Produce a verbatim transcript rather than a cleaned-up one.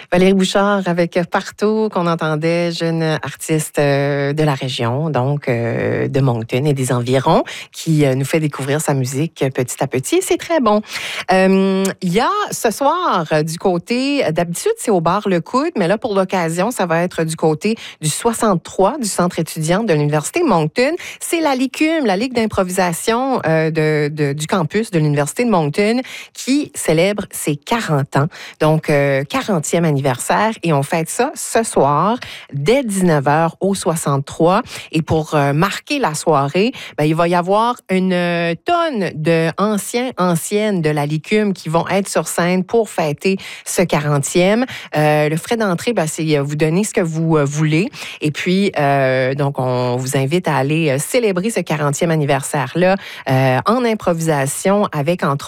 Valérie Bouchard avec Partout, qu'on entendait, jeune artiste euh, de la région, donc euh, de Moncton et des environs, qui euh, nous fait découvrir sa musique petit à petit. C'est très bon. Euh, Il y a ce soir, du côté, d'habitude c'est au bar Le Coude, mais là pour l'occasion, ça va être du côté du soixante-trois, du centre étudiant de l'Université Moncton. C'est la LICUM, la Ligue d'improvisation euh, de, de, du campus de l'Université de Moncton, qui célèbre ses quarante ans. Donc, euh, quarantième anniversaire. Et on fête ça ce soir, dès dix-neuf heures au soixante-trois. Et pour euh, marquer la soirée, ben, il va y avoir une euh, tonne de anciens, anciennes de la LICUM qui vont être sur scène pour fêter ce quarantième. Euh, le frais d'entrée, ben, c'est vous donner ce que vous euh, voulez. Et puis, euh, donc, on vous invite à aller euh, célébrer ce quarantième anniversaire-là euh, en improvisation avec, entre